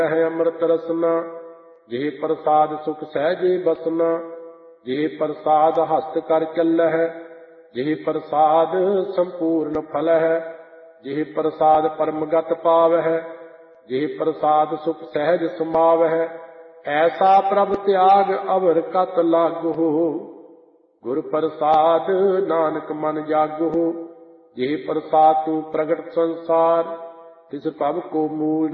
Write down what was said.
ਹੈ ਅੰਮ੍ਰਿਤ ਰਸਨਾ। ਜੇ ਪ੍ਰਸਾਦ ਸੁਖ ਸਹਿਜੇ ਬਸਨਾ। ਜੇ ਪ੍ਰਸਾਦ ਹਸਤ ਕਰ ਚੱਲਹਿ। ਜੇ ਪ੍ਰਸਾਦ ਸੰਪੂਰਨ ਫਲਹਿ। ਜੇ ਪ੍ਰਸਾਦ ਪਰਮਗਤ ਪਾਵਹਿ। ਜੇ ਪ੍ਰਸਾਦ ਸੁਖ ਸਹਿਜ ਸਮਾਵਹਿ। ਐਸਾ ਪ੍ਰਭ ਤਿਆਗ ਅਵਰ ਕਤ ਲਾਗਹੁ। ਗੁਰ ਪ੍ਰਸਾਦ ਨਾਨਕ ਮਨ ਜਾਗਹੁ। ਜੇ ਪ੍ਰਸਾਦ ਤੂੰ ਪ੍ਰਗਟ ਸੰਸਾਰ। ਤਿਸ ਭਵ ਕੋ ਮੂਲ